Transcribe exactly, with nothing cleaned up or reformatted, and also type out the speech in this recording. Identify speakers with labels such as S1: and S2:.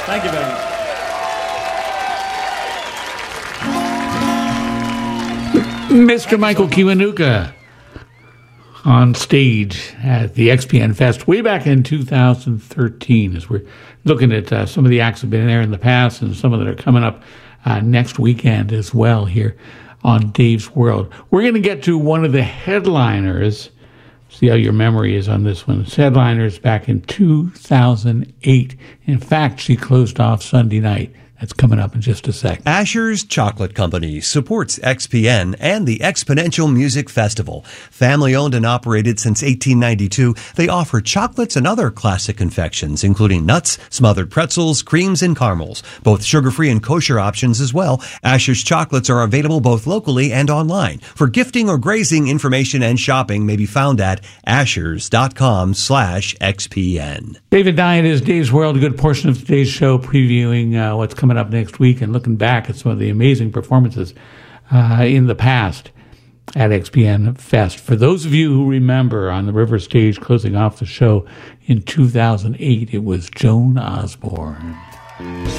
S1: Thank you very much.
S2: Mister Michael Kiwanuka on stage at the X P N Fest way back in two thousand thirteen, as we're looking at uh, some of the acts that have been there in the past and some of that are coming up uh, next weekend as well here on Dave's World. We're going to get to one of the headliners. See how your memory is on this one. It's headliners back in two thousand eight. In fact, she closed off Sunday night. That's coming up in just a sec.
S3: Asher's Chocolate Company supports X P N and the Exponential Music Festival. Family owned and operated since eighteen ninety-two, they offer chocolates and other classic confections, including nuts, smothered pretzels, creams, and caramels. Both sugar-free and kosher options as well. Asher's chocolates are available both locally and online. For gifting or grazing, information and shopping may be found at ashers.com slash XPN.
S2: David Diet is Dave's World, a good portion of today's show, previewing uh, what's coming up next week and looking back at some of the amazing performances uh, in the past at X P N Fest. For those of you who remember, on the River Stage closing off the show in two thousand eight, it was Joan Osborne.